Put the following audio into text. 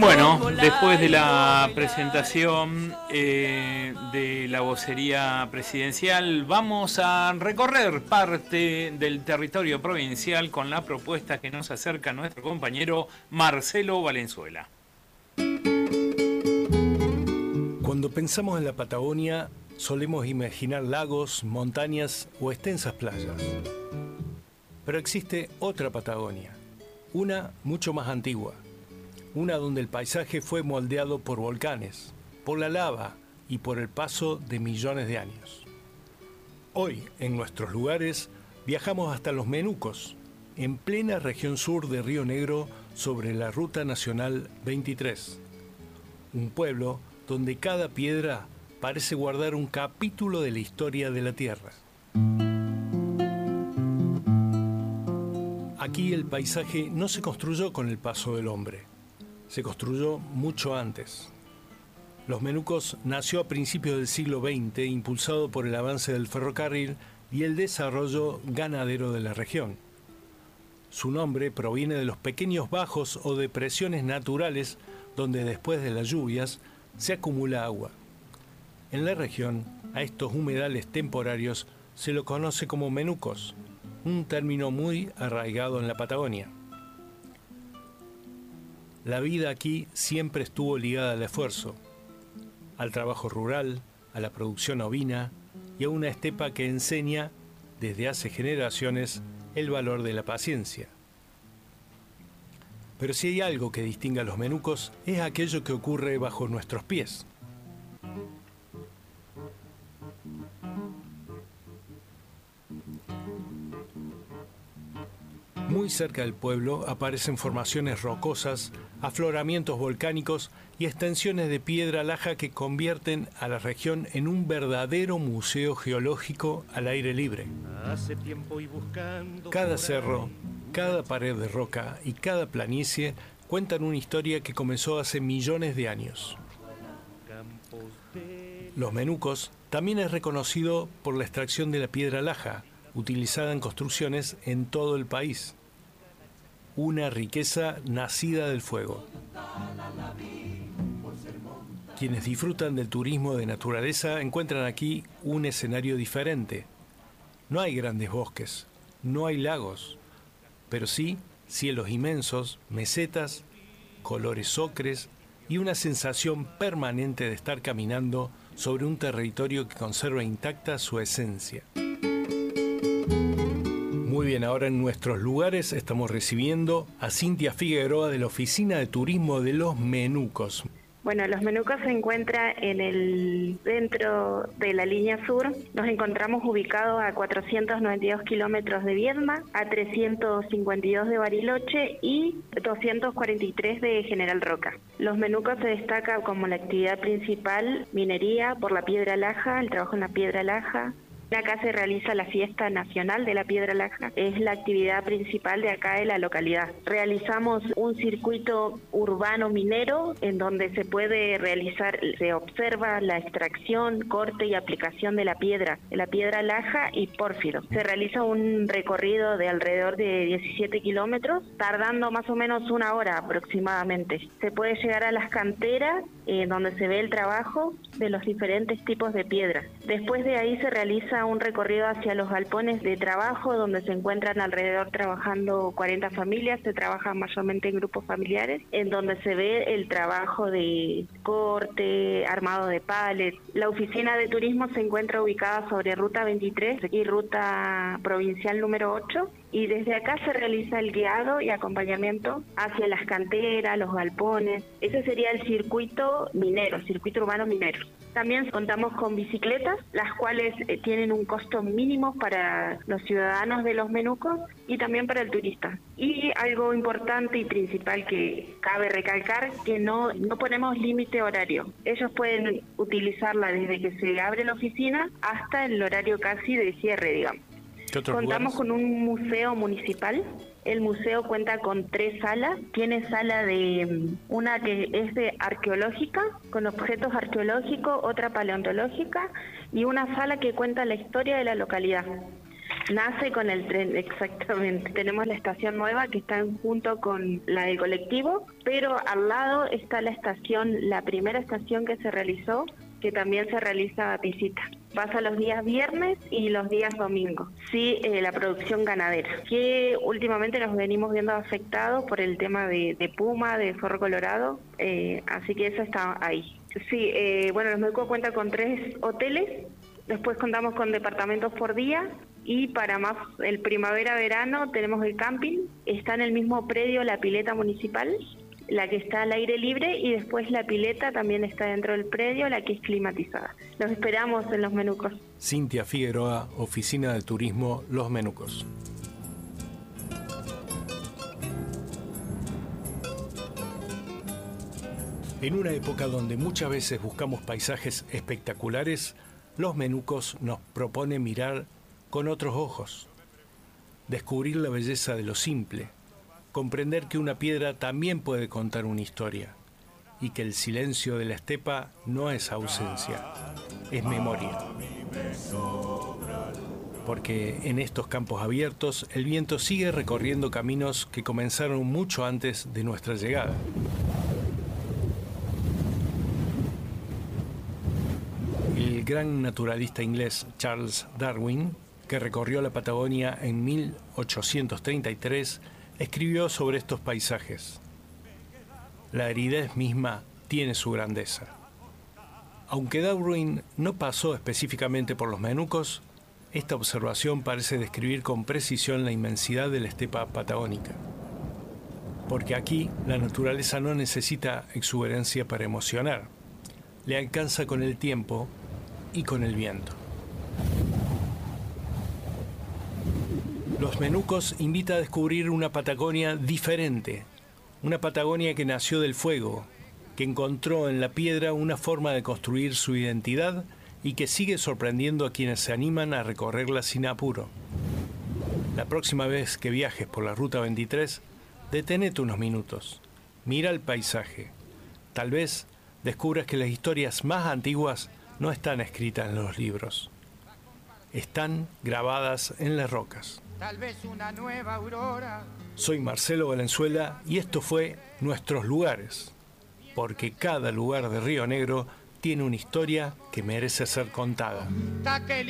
Bueno, después de la presentación de la vocería presidencial, vamos a recorrer parte del territorio provincial con la propuesta que nos acerca nuestro compañero Marcelo Valenzuela. Cuando pensamos en la Patagonia, solemos imaginar lagos, montañas o extensas playas. Pero existe otra Patagonia, una mucho más antigua. Una donde el paisaje fue moldeado por volcanes, por la lava y por el paso de millones de años. Hoy, en nuestros lugares, viajamos hasta Los Menucos, en plena región sur de Río Negro, sobre la Ruta Nacional 23. Un pueblo donde cada piedra parece guardar un capítulo de la historia de la tierra. Aquí el paisaje no se construyó con el paso del hombre. Se construyó mucho antes. Los Menucos nació a principios del siglo XX, impulsado por el avance del ferrocarril y el desarrollo ganadero de la región. Su nombre proviene de los pequeños bajos o depresiones naturales donde después de las lluvias se acumula agua. En la región, a estos humedales temporarios se lo conoce como menucos, un término muy arraigado en la Patagonia. La vida aquí siempre estuvo ligada al esfuerzo, al trabajo rural, a la producción ovina y a una estepa que enseña, desde hace generaciones, el valor de la paciencia. Pero si hay algo que distingue a los menucos, es aquello que ocurre bajo nuestros pies. Muy cerca del pueblo aparecen formaciones rocosas, afloramientos volcánicos y extensiones de piedra laja que convierten a la región en un verdadero museo geológico al aire libre. Cada cerro, cada pared de roca y cada planicie cuentan una historia que comenzó hace millones de años. Los Menucos también es reconocido por la extracción de la piedra laja, utilizada en construcciones en todo el país. Una riqueza nacida del fuego. Quienes disfrutan del turismo de naturaleza encuentran aquí un escenario diferente. No hay grandes bosques, no hay lagos, pero sí cielos inmensos, mesetas, colores ocres y una sensación permanente de estar caminando sobre un territorio que conserva intacta su esencia. Muy bien, ahora en nuestros lugares estamos recibiendo a Cintia Figueroa de la Oficina de Turismo de Los Menucos. Bueno, Los Menucos se encuentra en el centro de la línea sur. Nos encontramos ubicados a 492 kilómetros de Viedma, a 352 de Bariloche y 243 de General Roca. Los Menucos se destaca como la actividad principal minería por la piedra laja, el trabajo en la piedra laja. Acá se realiza la fiesta nacional de la piedra laja, es la actividad principal de acá de la localidad. Realizamos un circuito urbano minero en donde se puede realizar, se observa la extracción, corte y aplicación de la piedra laja y pórfido. Se realiza un recorrido de alrededor de 17 kilómetros, tardando más o menos una hora aproximadamente. Se puede llegar a las canteras, donde se ve el trabajo de los diferentes tipos de piedra. Después de ahí se realiza un recorrido hacia los galpones de trabajo donde se encuentran alrededor trabajando 40 familias, se trabaja mayormente en grupos familiares, en donde se ve el trabajo de corte, armado de palets. La oficina de turismo se encuentra ubicada sobre Ruta 23 y Ruta Provincial número 8, y desde acá se realiza el guiado y acompañamiento hacia las canteras, los galpones. Ese sería el circuito minero, circuito urbano minero. También contamos con bicicletas, las cuales tienen un costo mínimo para los ciudadanos de Los Menucos y también para el turista. Y algo importante y principal que cabe recalcar, que no ponemos límite horario. Ellos pueden utilizarla desde que se abre la oficina hasta el horario casi de cierre, digamos. Contamos con un museo municipal. El museo cuenta con 3 salas. Tiene sala de una que es de arqueológica, con objetos arqueológicos, otra paleontológica y una sala que cuenta la historia de la localidad. Nace con el tren, exactamente. Tenemos la estación nueva que está junto con la del colectivo, pero al lado está la estación, la primera estación que se realizó, que también se realiza visita. Pasa los días viernes y los días domingos. Sí, la producción ganadera, que últimamente nos venimos viendo afectados por el tema de puma, de forro colorado, así que eso está ahí. Sí, bueno, Los Menucos cuenta con 3 hoteles, después contamos con departamentos por día, y para más el primavera-verano tenemos el camping, está en el mismo predio la pileta municipal, la que está al aire libre, y después la pileta también está dentro del predio, la que es climatizada. Los esperamos en Los Menucos. Cintia Figueroa, Oficina de Turismo Los Menucos. En una época donde muchas veces buscamos paisajes espectaculares, Los Menucos nos propone mirar con otros ojos, descubrir la belleza de lo simple, comprender que una piedra también puede contar una historia y que el silencio de la estepa no es ausencia, es memoria. Porque en estos campos abiertos el viento sigue recorriendo caminos que comenzaron mucho antes de nuestra llegada. El gran naturalista inglés Charles Darwin, que recorrió la Patagonia en 1833, escribió sobre estos paisajes. La aridez misma tiene su grandeza. Aunque Darwin no pasó específicamente por Los Menucos, esta observación parece describir con precisión la inmensidad de la estepa patagónica. Porque aquí la naturaleza no necesita exuberancia para emocionar. Le alcanza con el tiempo y con el viento. Los Menucos invita a descubrir una Patagonia diferente, una Patagonia que nació del fuego, que encontró en la piedra una forma de construir su identidad y que sigue sorprendiendo a quienes se animan a recorrerla sin apuro. La próxima vez que viajes por la Ruta 23, deténete unos minutos, mira el paisaje. Tal vez descubras que las historias más antiguas no están escritas en los libros, están grabadas en las rocas. Tal vez una nueva aurora. Soy Marcelo Valenzuela y esto fue Nuestros Lugares, porque cada lugar de Río Negro tiene una historia que merece ser contada.